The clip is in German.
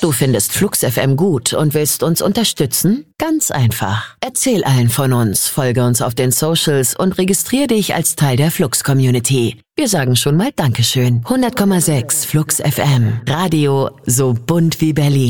Du findest Flux FM gut und willst uns unterstützen? Ganz einfach. Erzähl allen von uns, folge uns auf den Socials und registriere dich als Teil der Flux-Community. Wir sagen schon mal Dankeschön. 100,6 Flux FM. Radio so bunt wie Berlin.